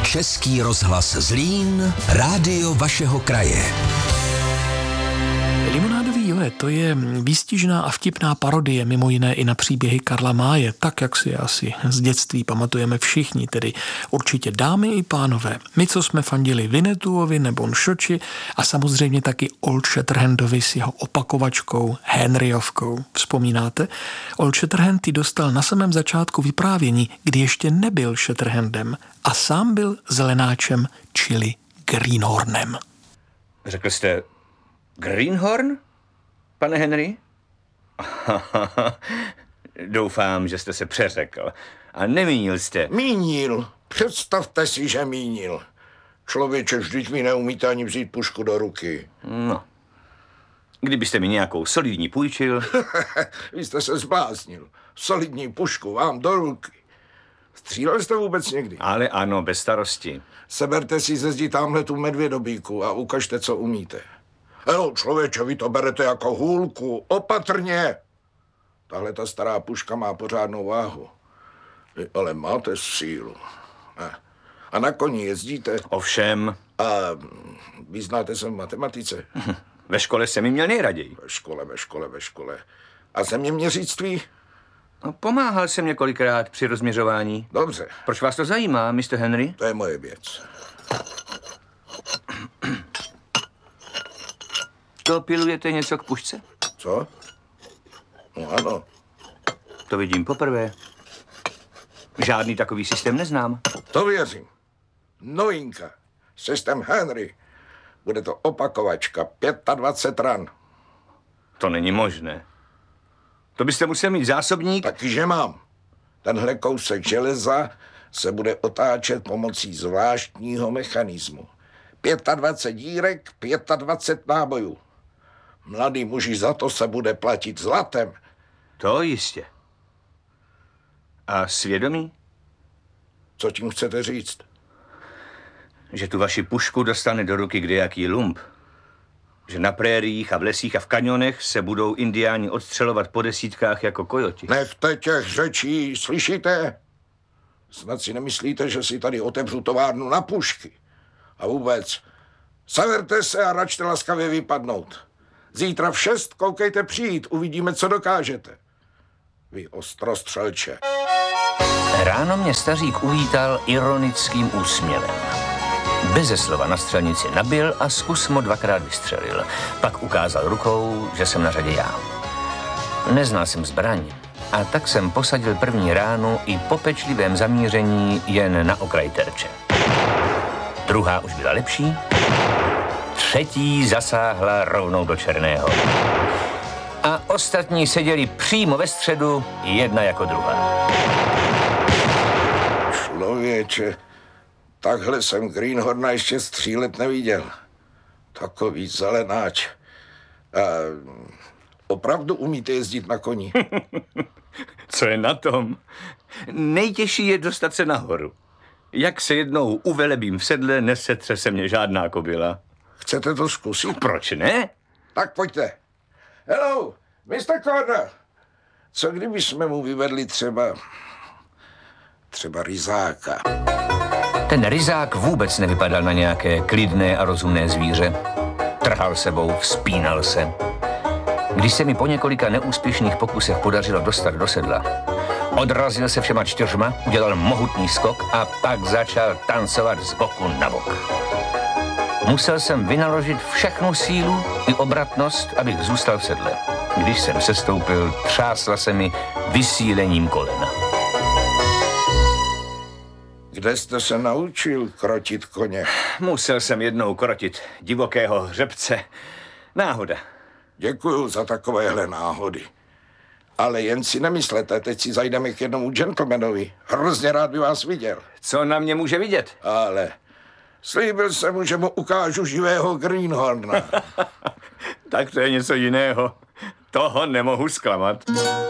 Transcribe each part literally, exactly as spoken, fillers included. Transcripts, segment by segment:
Český rozhlas Zlín, rádio vašeho kraje. Limonádový Joe, to je výstižná a vtipná parodie, mimo jiné i na příběhy Karla Máje, tak jak si asi z dětství pamatujeme všichni, tedy určitě dámy i pánové. My, co jsme fandili Vinetuovi nebo Nšoči a samozřejmě taky Old Shatterhandovi s jeho opakovačkou Henryovkou. Vzpomínáte? Old Shatterhand ji dostal na samém začátku vyprávění, kdy ještě nebyl Shatterhandem a sám byl zelenáčem, čili Greenhornem. Řekl jste Greenhorn, pane Henry? Doufám, že jste se přeřekl. A nemínil jste. Mínil. Představte si, že mínil. Člověče, vždyť mi neumíte ani vzít pušku do ruky. No. Kdybyste mi nějakou solidní půjčil. Vy jste se zbláznil. Solidní pušku vám do ruky. Střílel jste vůbec někdy? Ale ano, bez starosti. Seberte si ze zdi tamhle tu medvědobíku a ukažte, co umíte. Hello, člověče, vy to berete jako hůlku. Opatrně. Tahle ta stará puška má pořádnou váhu. Vy ale máte sílu. A na koni jezdíte? Ovšem. A vyznáte se v matematice? Ve škole jsem mi měl nejraději. Ve škole, ve škole, ve škole. A zeměměřictví? No, pomáhal jsem několikrát při rozměřování. Dobře. Proč vás to zajímá, mister Henry? To je moje věc. To pilujete něco k pušce? Co? No ano. To vidím poprvé. Žádný takový systém neznám. To věřím. Novinka. Systém Henry. Bude to opakovačka. dvacet pět ran. To není možné. To byste musel mít zásobník. Takyže mám. Tenhle kousek železa se bude otáčet pomocí zvláštního mechanismu. dvacet pět dírek, dvacet pět nábojů. Mladý muži, za to se bude platit zlatem. To jistě. A svědomí? Co tím chcete říct? Že tu vaši pušku dostane do ruky kdejaký lump. Že na prériích a v lesích a v kanionech se budou indiáni odstřelovat po desítkách jako kojoti. Nechte těch řečí, slyšíte? Snad si nemyslíte, že si tady otevřu továrnu na pušky. A vůbec, severte se a račte laskavě vypadnout. Zítra v šest koukejte přijít, uvidíme, co dokážete. Vy ostrostřelče. Ráno mě stařík uvítal ironickým úsměvem. Beze slova na střelnici nabil a zkusmo dvakrát vystřelil. Pak ukázal rukou, že jsem na řadě já. Neznal jsem zbraň a tak jsem posadil první ránu i po pečlivém zamíření jen na okraj terče. Druhá už byla lepší, třetí zasáhla rovnou do černého. A ostatní seděli přímo ve středu, jedna jako druhá. Člověče, takhle jsem Greenhorna ještě střílet neviděl. Takový zelenáč. A opravdu umíte jezdit na koni? Co je na tom? Nejtěžší je dostat se nahoru. Jak se jednou uvelebím v sedle, nesetře se mě žádná kobyla. Chcete to zkusit? Proč ne? Tak pojďte. Hello, mister Corner. Co kdyby jsme mu vyvedli třeba... třeba ryzáka? Ten ryzák vůbec nevypadal na nějaké klidné a rozumné zvíře. Trhal sebou, vzpínal se. Když se mi po několika neúspěšných pokusech podařilo dostat do sedla, odrazil se všema čtyřma, udělal mohutný skok a pak začal tancovat z boku na bok. Musel jsem vynaložit všechnu sílu i obratnost, abych zůstal v sedle. Když jsem sestoupil, třásla se mi vysílením kolena. Kde jste se naučil krotit koně? Musel jsem jednou krotit divokého hřebce. Náhoda. Děkuju za takovéhle náhody. Ale jen si nemyslete, teď si zajdeme k jednomu gentlemanovi. Hrozně rád by vás viděl. Co na mě může vidět? Ale slíbil jsem mu, že mu ukážu živého Greenhorna. Tak to je něco jiného. Toho nemohu zklamat.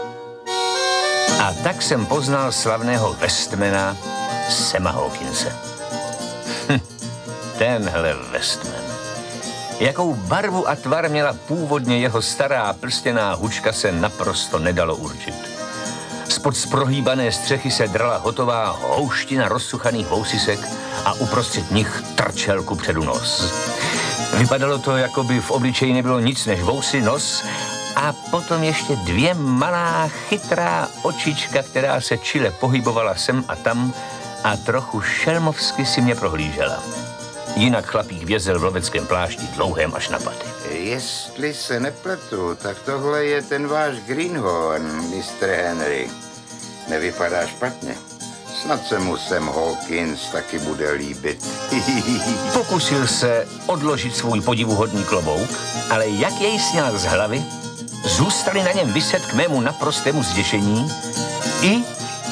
A tak jsem poznal slavného Westmana Sama Hawkinse. Hm, tenhle Westman. Jakou barvu a tvar měla původně jeho stará prstěná hučka, se naprosto nedalo určit. Z Spod z prohýbané střechy se drala hotová houština rozsuchaných vousisek a uprostřed nich trčel kupředu nos. Vypadalo to, jako by v obličeji nebylo nic než vousy, nos a potom ještě dvě malá chytrá očička, která se čile pohybovala sem a tam a trochu šelmovsky si mě prohlížela. Jinak chlapík vězel v loveckém plášti dlouhém až na paty. Jestli se nepletu, tak tohle je ten váš Greenhorn, mister Henry. Nevypadá špatně. Snad se mu Sam Hawkins taky bude líbit. Pokusil se odložit svůj podivuhodný klobouk, ale jak jej sněl z hlavy, zůstaly na něm viset k mému naprostému zděšení i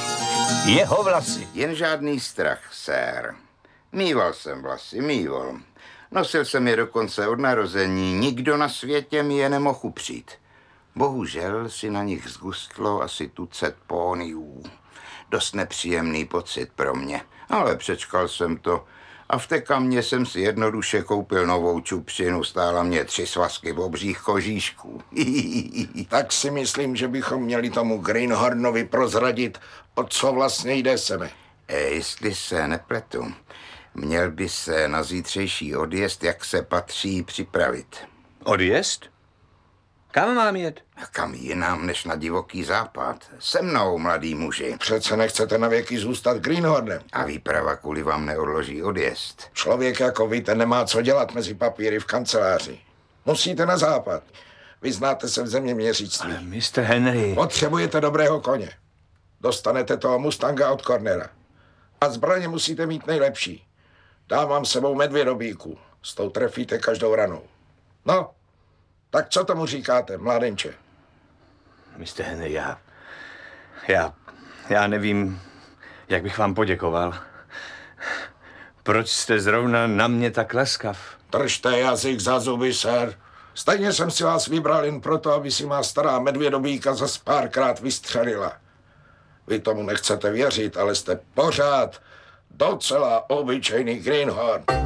jeho vlasy. Jen žádný strach, sir. Mýval jsem vlasy, mýval. Nosil jsem je dokonce od narození, nikdo na světě mi je nemohl upřít. Bohužel si na nich zgustlo asi tucet póniů. Dost nepříjemný pocit pro mě, ale přečkal jsem to. A v té kamě jsem si jednoduše koupil novou čupřinu, stála mě tři svazky obřích kožíšků. Tak si myslím, že bychom měli tomu Greenhornovi prozradit, o co vlastně jde, Seme. E, jestli se nepletu, měl by se na zítřejší odjezd, jak se patří, připravit. Odjezd? Kam mám jet? A kam jinam než na divoký západ? Se mnou, mladý muži. Přece nechcete na věky zůstat Greenhornem. A výprava kvůli vám neodloží odjezd. Člověk jako vy, ten nemá co dělat mezi papíry v kanceláři. Musíte na západ. Vy znáte se v zeměměřictví. Ale mister Henry... Potřebujete dobrého koně. Dostanete toho Mustanga od Cornera. A zbraně musíte mít nejlepší. Dám vám sebou medvědobíku. S tou trefíte každou ranou. No, tak co tomu říkáte, mládenče? mister Henry, já... Já... Já nevím, jak bych vám poděkoval. Proč jste zrovna na mě tak laskav? Držte jazyk za zuby, sir. Stejně jsem si vás vybral jen proto, aby si má stará medvědobíka zas párkrát vystřelila. Vy tomu nechcete věřit, ale jste pořád docela obyčejný Greenhorn.